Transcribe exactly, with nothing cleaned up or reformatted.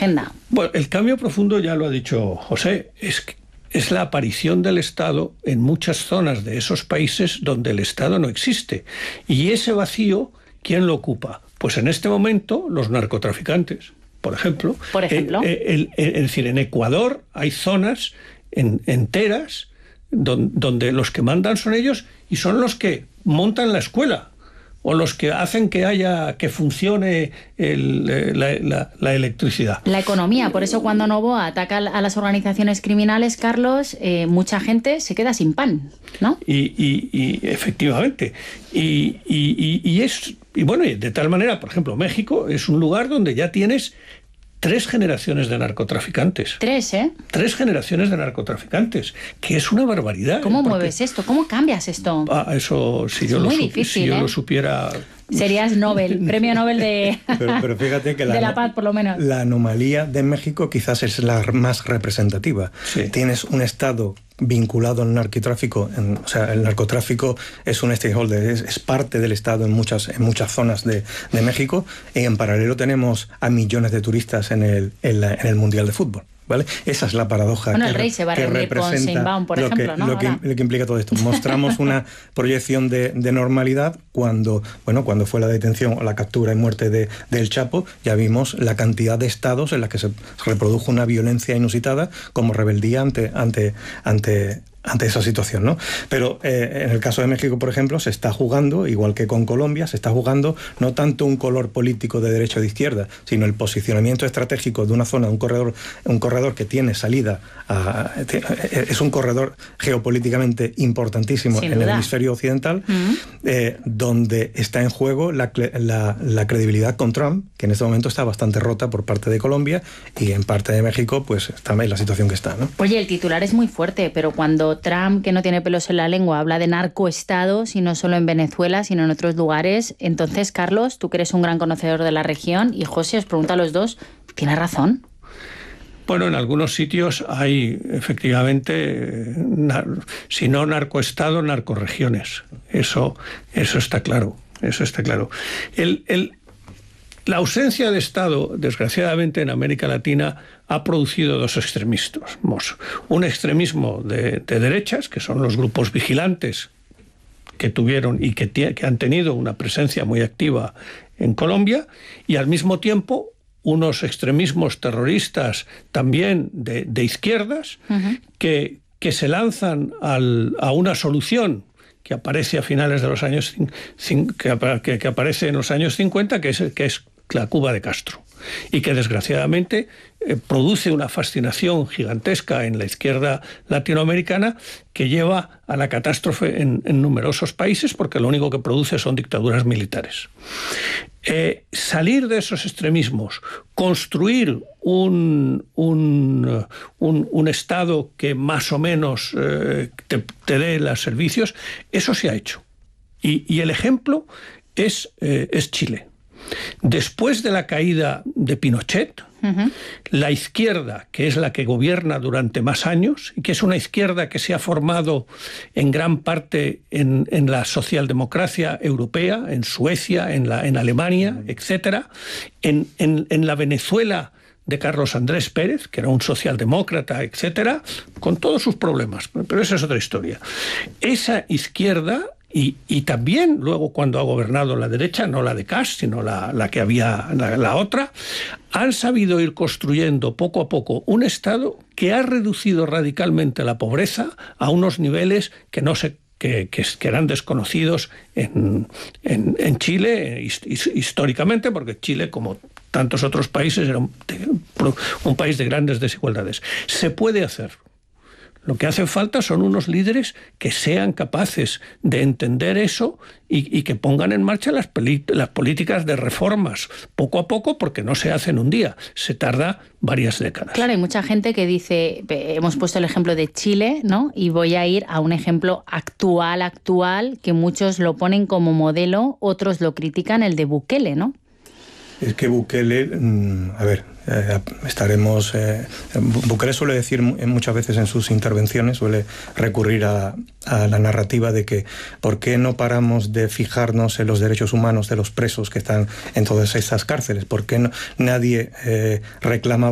agenda. Bueno, el cambio profundo, ya lo ha dicho José, es, es la aparición del Estado en muchas zonas de esos países donde el Estado no existe. Y ese vacío, ¿quién lo ocupa? Pues en este momento los narcotraficantes, por ejemplo. Por ejemplo. Eh, el, el, es decir, en Ecuador hay zonas en, enteras donde, donde los que mandan son ellos y son los que montan la escuela o los que hacen que haya que funcione el, la, la, la electricidad. La economía, por eso cuando Novoa ataca a las organizaciones criminales, Carlos, eh, mucha gente se queda sin pan, ¿no? Y, y, y efectivamente. Y, y, y, y es y bueno, de tal manera, por ejemplo, México es un lugar donde ya tienes tres generaciones de narcotraficantes. Tres, ¿eh? Tres generaciones de narcotraficantes, que es una barbaridad. ¿Cómo porque, mueves esto? ¿Cómo cambias esto? Ah, eso, si es yo, muy lo, difícil, si yo ¿eh? lo supiera... Serías Nobel, premio Nobel de, pero, pero fíjate que la, de la paz, por lo menos. La anomalía de México quizás es la más representativa. Sí. Tienes un Estado vinculado al narcotráfico, en, o sea, el narcotráfico es un stakeholder, es, es parte del Estado en muchas, en muchas zonas de, de México, y en paralelo tenemos a millones de turistas en el, en la, en el Mundial de Fútbol. ¿Vale? Esa es la paradoja. Bueno, que, el rey se va a reunir con Sheinbaum, por lo ejemplo, que, ¿no? Lo que, lo que implica todo esto. Mostramos una proyección de, de normalidad cuando, bueno, cuando fue la detención o la captura y muerte de, del Chapo, ya vimos la cantidad de estados en la que se reprodujo una violencia inusitada como rebeldía ante, ante, ante, ante esa situación, ¿no? Pero eh, en el caso de México, por ejemplo, se está jugando, igual que con Colombia, se está jugando no tanto un color político de derecha o de izquierda, sino el posicionamiento estratégico de una zona, un corredor, un corredor que tiene salida a, es un corredor geopolíticamente importantísimo Sin en duda. el hemisferio occidental, Mm. eh, donde está en juego la, la, la credibilidad con Trump, que en este momento está bastante rota por parte de Colombia, y en parte de México, pues está en la situación que está, ¿no? Oye, el titular es muy fuerte, pero cuando Trump, que no tiene pelos en la lengua, habla de narcoestados, y no solo en Venezuela, sino en otros lugares, entonces, Carlos, tú que eres un gran conocedor de la región, y José, os pregunto a los dos, ¿tiene razón? Bueno, en algunos sitios hay efectivamente, nar- si no narcoestado, narcorregiones. Eso, eso está claro. Eso está claro. El, el, la ausencia de Estado, desgraciadamente, en América Latina ha producido dos extremismos. Un extremismo de, de derechas, que son los grupos vigilantes que tuvieron y que, tie- que han tenido una presencia muy activa en Colombia, y al mismo tiempo unos extremismos terroristas también de, de izquierdas, uh-huh. que, que se lanzan al, a una solución que aparece a finales de los años que, que, que aparece en los años cincuenta, que es, que es la Cuba de Castro, y que desgraciadamente eh, produce una fascinación gigantesca en la izquierda latinoamericana que lleva a la catástrofe en, en numerosos países, porque lo único que produce son dictaduras militares. Eh, salir de esos extremismos, construir un, un, un, un Estado que más o menos eh, te, te dé los servicios, eso se ha hecho. Y, y el ejemplo es, eh, es Chile. Después de la caída de Pinochet, uh-huh. la izquierda, que es la que gobierna durante más años, y que es una izquierda que se ha formado en gran parte en, en la socialdemocracia europea, en Suecia, en, la, en Alemania, uh-huh. etcétera, en, en, en la Venezuela de Carlos Andrés Pérez, que era un socialdemócrata, etcétera, con todos sus problemas, pero esa es otra historia. Esa izquierda... Y, y también luego cuando ha gobernado la derecha, no la de Kass, sino la, la que había, la, la otra, han sabido ir construyendo poco a poco un Estado que ha reducido radicalmente la pobreza a unos niveles que no se que, que, que eran desconocidos en, en, en Chile históricamente, porque Chile, como tantos otros países, era un, un país de grandes desigualdades. Se puede hacer. Lo que hace falta son unos líderes que sean capaces de entender eso y, y que pongan en marcha las, las políticas de reformas poco a poco, porque no se hacen un día, se tarda varias décadas. Claro, hay mucha gente que dice, hemos puesto el ejemplo de Chile, ¿no? Y voy a ir a un ejemplo actual, actual, que muchos lo ponen como modelo, otros lo critican, el de Bukele, ¿no? Es que Bukele, a ver, eh, estaremos... Eh, Bukele suele decir muchas veces en sus intervenciones, suele recurrir a, a la narrativa de que ¿por qué no paramos de fijarnos en los derechos humanos de los presos que están en todas estas cárceles? ¿Por qué no, nadie eh, reclama